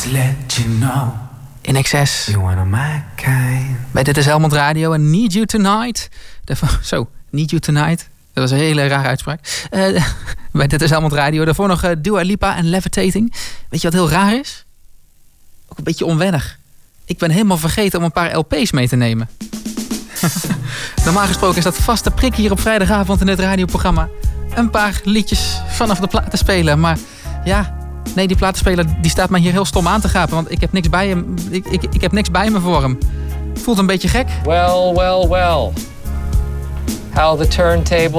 let you know. In XS. You wanna my kind. Bij Dit is Helmond Radio en Need You Tonight. Need You Tonight. Dat was een hele rare uitspraak. Bij Dit is Helmond Radio. Daarvoor nog Dua Lipa en Levitating. Weet je wat heel raar is? Ook een beetje onwennig. Ik ben helemaal vergeten om een paar LP's mee te nemen. Normaal gesproken is dat vaste prik hier op vrijdagavond in het radioprogramma. Een paar liedjes vanaf de platen spelen. Maar ja, nee, die platenspeler die staat mij hier heel stom aan te gapen. Want ik heb niks bij hem. Ik heb niks bij me voor hem. Voelt een beetje gek. Well. How the turntable